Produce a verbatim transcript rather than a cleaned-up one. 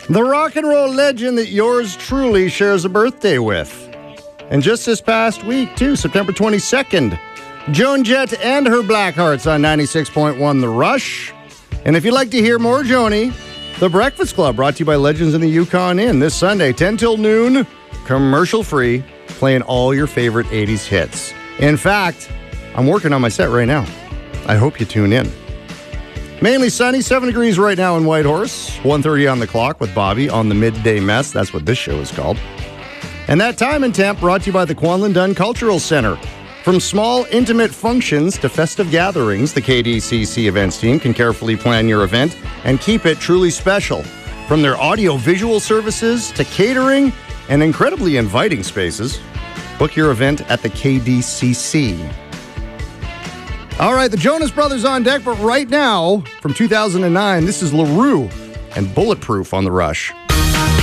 The rock and roll legend that yours truly shares a birthday with. And just this past week, too, September twenty-second, Joan Jett and her Blackhearts on ninety-six point one The Rush. And if you'd like to hear more Joni, The Breakfast Club, brought to you by Legends in the Yukon Inn, this Sunday, ten till noon, commercial-free, playing all your favorite eighties hits. In fact, I'm working on my set right now. I hope you tune in. Mainly sunny, seven degrees right now in Whitehorse, one thirty on the clock with Bobby on the Midday Mess. That's what this show is called. And that time and temp brought to you by the Kwanlin Dunn Cultural Center. From small, intimate functions to festive gatherings, the K D C C events team can carefully plan your event and keep it truly special. From their audio-visual services to catering and incredibly inviting spaces, book your event at the K D C C. All right, the Jonas Brothers on deck, but right now, from two thousand nine, this is LaRue and Bulletproof on The Rush.